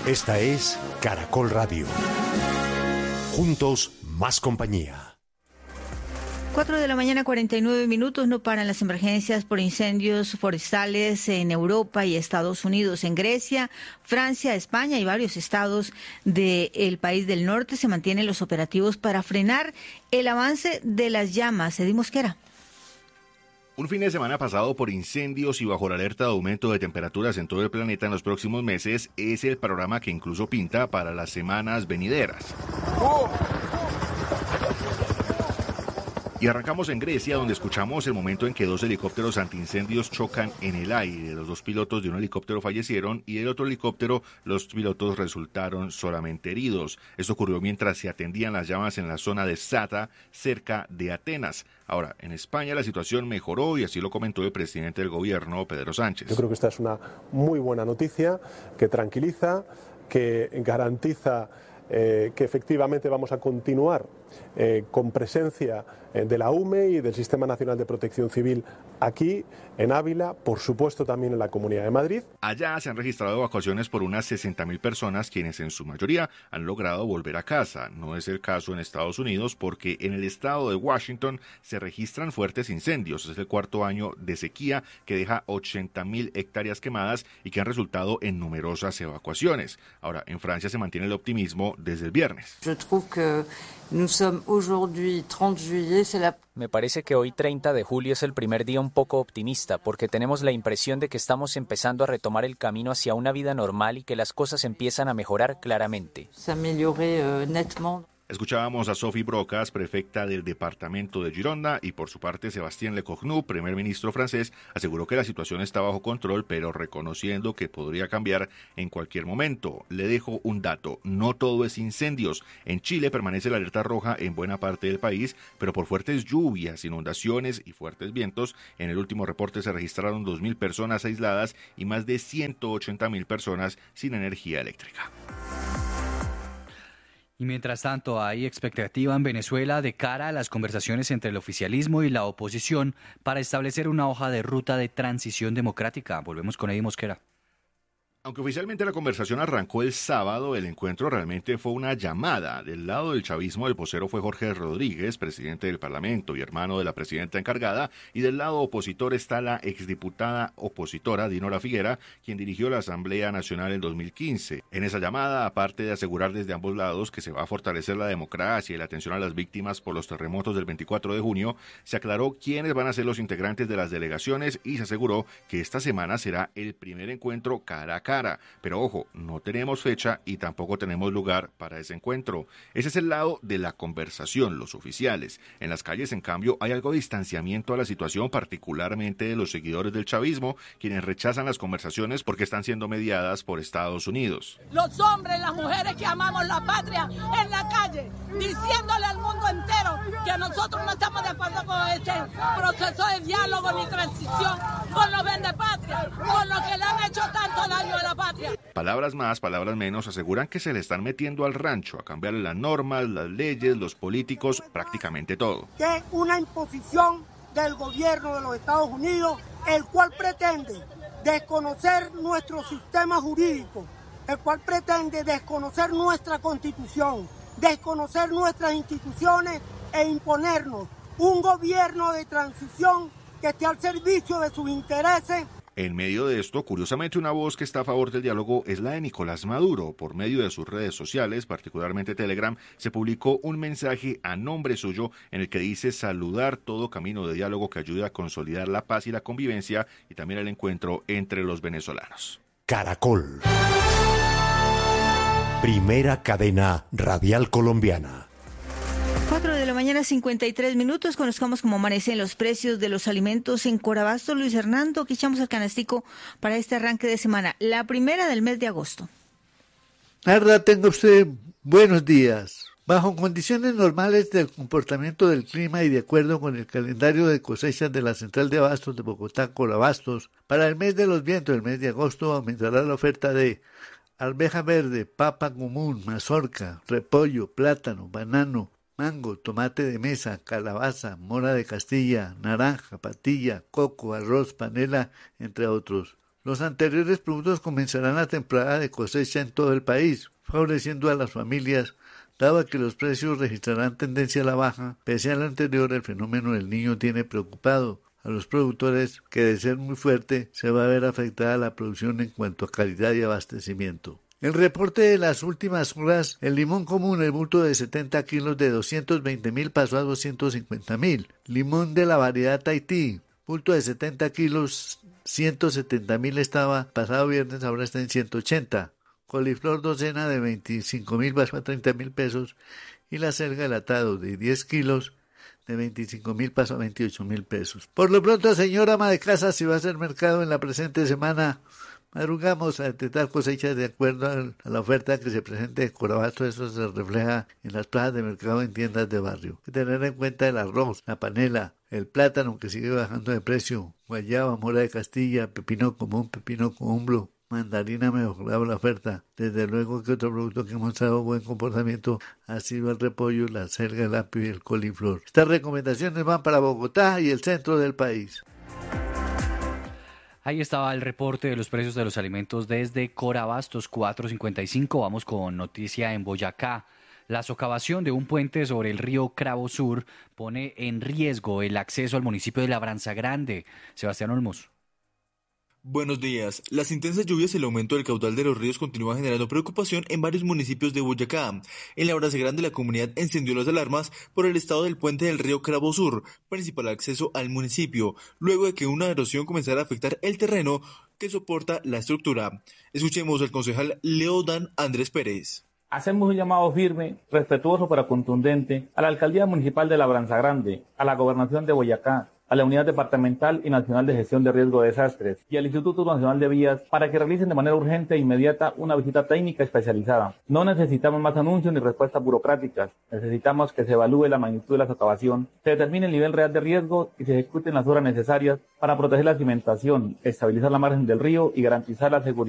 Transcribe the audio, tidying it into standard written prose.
Esta es Caracol Radio. Juntos, más compañía. 4:49 a.m. No paran las emergencias por incendios forestales en Europa y Estados Unidos. En Grecia, Francia, España y varios estados del país del norte se mantienen los operativos para frenar el avance de las llamas. Eddy Mosquera. Un fin de semana pasado por incendios y bajo la alerta de aumento de temperaturas en todo el planeta en los próximos meses es el panorama que incluso pinta para las semanas venideras. Y arrancamos en Grecia, donde escuchamos el momento en que 2 helicópteros antiincendios chocan en el aire. Los 2 pilotos de un helicóptero fallecieron y del otro helicóptero los pilotos resultaron solamente heridos. Esto ocurrió mientras se atendían las llamas en la zona de Sata, cerca de Atenas. Ahora, en España la situación mejoró y así lo comentó el presidente del gobierno, Pedro Sánchez. Yo creo que esta es una muy buena noticia que tranquiliza, que garantiza que efectivamente vamos a continuar con presencia de la UME y del Sistema Nacional de Protección Civil aquí en Ávila, por supuesto también en la Comunidad de Madrid. Allá se han registrado evacuaciones por unas 60.000 personas, quienes en su mayoría han logrado volver a casa. No es el caso en Estados Unidos porque en el estado de Washington se registran fuertes incendios. Es el 4º año de sequía que deja 80.000 hectáreas quemadas y que han resultado en numerosas evacuaciones. Ahora, en Francia se mantiene el optimismo desde el viernes. Me parece que hoy 30 de julio es el primer día un poco optimista porque tenemos la impresión de que estamos empezando a retomar el camino hacia una vida normal y que las cosas empiezan a mejorar claramente. Escuchábamos a Sophie Brocas, prefecta del departamento de Gironda, y por su parte Sébastien Lecornu, primer ministro francés, aseguró que la situación está bajo control, pero reconociendo que podría cambiar en cualquier momento. Le dejo un dato: no todo es incendios. En Chile permanece la alerta roja en buena parte del país, pero por fuertes lluvias, inundaciones y fuertes vientos, en el último reporte se registraron 2.000 personas aisladas y más de 180.000 personas sin energía eléctrica. Y mientras tanto, hay expectativa en Venezuela de cara a las conversaciones entre el oficialismo y la oposición para establecer una hoja de ruta de transición democrática. Volvemos con Eddy Mosquera. Aunque oficialmente la conversación arrancó el sábado, el encuentro realmente fue una llamada. Del lado del chavismo, el vocero fue Jorge Rodríguez, presidente del Parlamento y hermano de la presidenta encargada, y del lado opositor está la exdiputada opositora Dinora Figuera, quien dirigió la Asamblea Nacional en 2015. En esa llamada, aparte de asegurar desde ambos lados que se va a fortalecer la democracia y la atención a las víctimas por los terremotos del 24 de junio, se aclaró quiénes van a ser los integrantes de las delegaciones y se aseguró que esta semana será el primer encuentro cara a cara. Pero ojo, no tenemos fecha y tampoco tenemos lugar para ese encuentro. Ese es el lado de la conversación, los oficiales. En las calles, en cambio, hay algo de distanciamiento a la situación, particularmente de los seguidores del chavismo, quienes rechazan las conversaciones porque están siendo mediadas por Estados Unidos. Los hombres, las mujeres que amamos la patria en la calle, diciéndole al mundo entero que nosotros no estamos de acuerdo con este proceso de diálogo ni transición con los vendepatrias, con los que le han hecho tanto daño a la patria. Palabras más, palabras menos, aseguran que se le están metiendo al rancho a cambiarle las normas, las leyes, los políticos, prácticamente todo. Que una imposición del gobierno de los Estados Unidos, el cual pretende desconocer nuestro sistema jurídico, el cual pretende desconocer nuestra constitución, desconocer nuestras instituciones e imponernos un gobierno de transición que esté al servicio de sus intereses. En medio de esto, curiosamente, una voz que está a favor del diálogo es la de Nicolás Maduro. Por medio de sus redes sociales, particularmente Telegram, se publicó un mensaje a nombre suyo en el que dice saludar todo camino de diálogo que ayude a consolidar la paz y la convivencia y también el encuentro entre los venezolanos. Caracol. Primera cadena radial colombiana. 4:53 a.m. Conozcamos cómo amanecen los precios de los alimentos en Corabastos. Luis Hernando, que echamos el canastico para este arranque de semana, la primera del mes de agosto. Narda, tenga usted buenos días. Bajo condiciones normales del comportamiento del clima y de acuerdo con el calendario de cosechas de la Central de Abastos de Bogotá, Corabastos, para el mes de los vientos, el mes de agosto, aumentará la oferta de arveja verde, papa común, mazorca, repollo, plátano, banano, mango, tomate de mesa, calabaza, mora de Castilla, naranja, patilla, coco, arroz, panela, entre otros. Los anteriores productos comenzarán la temporada de cosecha en todo el país, favoreciendo a las familias, dado que los precios registrarán tendencia a la baja. Pese a lo anterior, el fenómeno del Niño tiene preocupado a los productores, que de ser muy fuerte se va a ver afectada la producción en cuanto a calidad y abastecimiento. El reporte de las últimas horas, el limón común, el bulto de 70 kilos de 220.000 pasó a 250.000. Limón de la variedad Tahití, bulto de 70 kilos, 170.000 estaba pasado viernes, ahora está en 180. Coliflor docena de 25.000 pasó a 30.000 pesos y la selga del atado de 10 kilos de 25.000 pasó a 28.000 pesos. Por lo pronto, señora ama de casa, si va a hacer mercado en la presente semana, madrugamos a detectar cosechas de acuerdo a la oferta que se presente de Corabasto. Eso se refleja en las plazas de mercado en tiendas de barrio. Hay que tener en cuenta el arroz, la panela, el plátano que sigue bajando de precio, guayaba, mora de Castilla, pepino común, pepino columbro, mandarina mejorado la oferta. Desde luego que otro producto que ha mostrado buen comportamiento ha sido el repollo, la selga, el apio y el coliflor. Estas recomendaciones van para Bogotá y el centro del país. Ahí estaba el reporte de los precios de los alimentos desde Corabastos 455. Vamos con noticia en Boyacá. La socavación de un puente sobre el río Cravo Sur pone en riesgo el acceso al municipio de Labranza Grande. Sebastián Olmos. Buenos días. Las intensas lluvias y el aumento del caudal de los ríos continúan generando preocupación en varios municipios de Boyacá. En Labranza Grande, la comunidad encendió las alarmas por el estado del puente del río Cravo Sur, principal acceso al municipio, luego de que una erosión comenzara a afectar el terreno que soporta la estructura. Escuchemos al concejal Leodán Andrés Pérez. Hacemos un llamado firme, respetuoso pero contundente a la Alcaldía Municipal de Labranza Grande, a la Gobernación de Boyacá, a la Unidad Departamental y Nacional de Gestión de Riesgo de Desastres y al Instituto Nacional de Vías para que realicen de manera urgente e inmediata una visita técnica especializada. No necesitamos más anuncios ni respuestas burocráticas. Necesitamos que se evalúe la magnitud de la socavación, se determine el nivel real de riesgo y se ejecuten las obras necesarias para proteger la cimentación, estabilizar la margen del río y garantizar la seguridad